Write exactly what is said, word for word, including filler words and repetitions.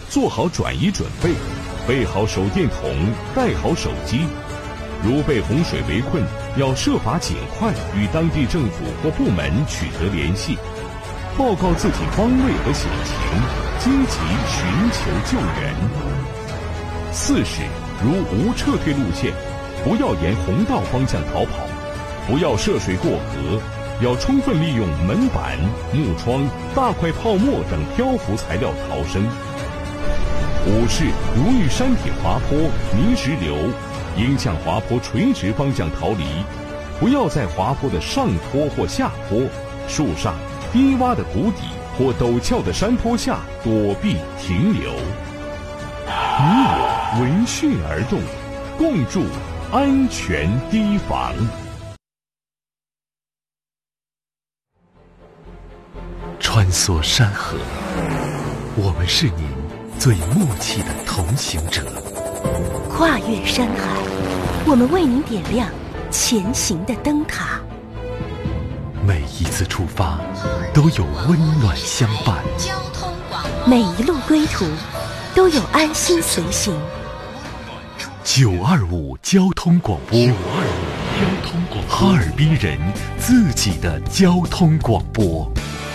做好转移准备，备好手电筒，带好手机。如被洪水围困，要设法尽快与当地政府或部门取得联系，报告自己方位和险情，积极寻求救援。四是，如无撤退路线，不要沿洪道方向逃跑，不要涉水过河，要充分利用门板、木窗、大块泡沫等漂浮材料逃生。五是，如遇山体滑坡、泥石流，应向滑坡垂直方向逃离，不要在滑坡的上坡或下坡、树上、低洼的谷底或陡峭的山坡下躲避停留。你我闻讯而动，共筑安全堤防。 穿梭山河，我们是您最默契的同行者。 跨越山海，我们为您点亮前行的灯塔。 每一次出发，都有温暖相伴； 每一路归途，都有安心随行。 九二五交通广播，九二五交通广播，哈尔滨人自己的交通广播。